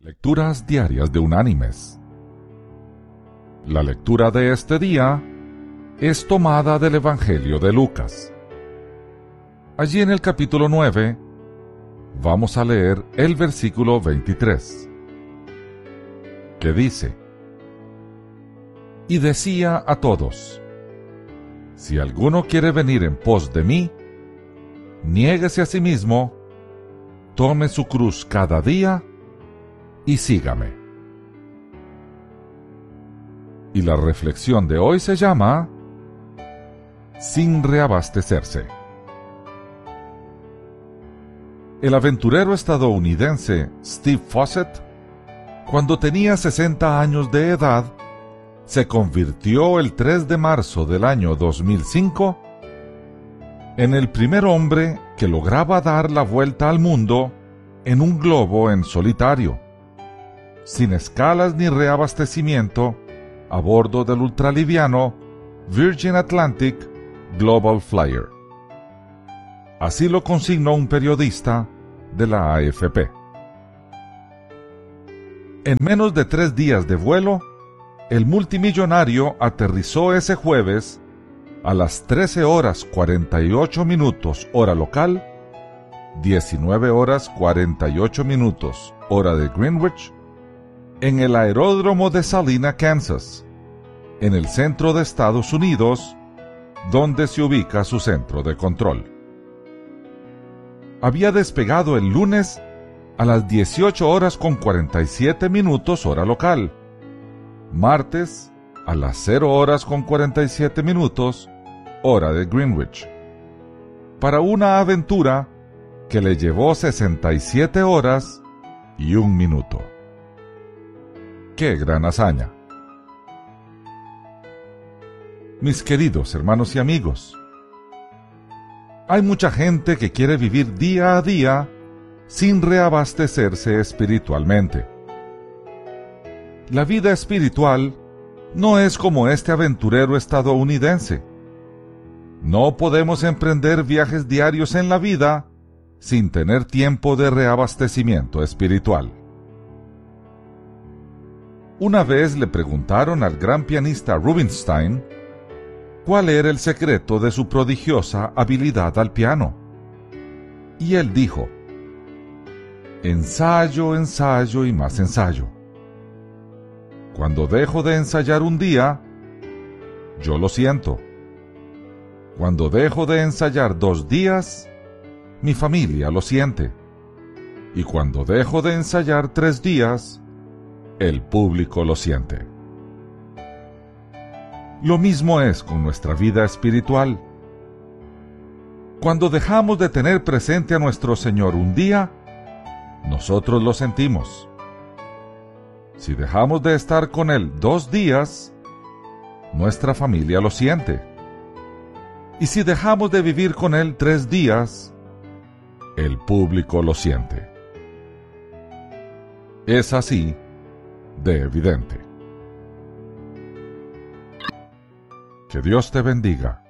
Lecturas diarias de Unánimes. La lectura de este día es tomada del Evangelio de Lucas. Allí en el capítulo 9 vamos a leer el versículo 23, que dice: Y decía a todos: Si alguno quiere venir en pos de mí, niéguese a sí mismo, tome su cruz cada día y sígame. Y la reflexión de hoy se llama Sin reabastecerse. El aventurero estadounidense Steve Fossett, cuando tenía 60 años de edad, se convirtió el 3 de marzo del año 2005 en el primer hombre que lograba dar la vuelta al mundo en un globo en solitario, sin escalas ni reabastecimiento, a bordo del ultraliviano Virgin Atlantic Global Flyer. Así lo consignó un periodista de la AFP. En menos de 3 días de vuelo, el multimillonario aterrizó ese jueves a las 13 horas 48 minutos hora local, 19 horas 48 minutos hora de Greenwich, en el aeródromo de Salina, Kansas, en el centro de Estados Unidos, donde se ubica su centro de control. Había despegado el lunes a las 18 horas con 47 minutos hora local, martes a las 0 horas con 47 minutos hora de Greenwich, para una aventura que le llevó 67 horas y 1 minuto. ¡Qué gran hazaña! Mis queridos hermanos y amigos, hay mucha gente que quiere vivir día a día sin reabastecerse espiritualmente. La vida espiritual no es como este aventurero estadounidense. No podemos emprender viajes diarios en la vida sin tener tiempo de reabastecimiento espiritual. Una vez le preguntaron al gran pianista Rubinstein cuál era el secreto de su prodigiosa habilidad al piano. Y él dijo: ensayo, ensayo y más ensayo. Cuando dejo de ensayar un día, yo lo siento. Cuando dejo de ensayar 2 días, mi familia lo siente. Y cuando dejo de ensayar 3 días, el público lo siente. Lo mismo es con nuestra vida espiritual. Cuando dejamos de tener presente a nuestro Señor un día, nosotros lo sentimos. Si dejamos de estar con Él 2 días, nuestra familia lo siente. Y si dejamos de vivir con Él 3 días, el público lo siente. Es así de evidente. Que Dios te bendiga.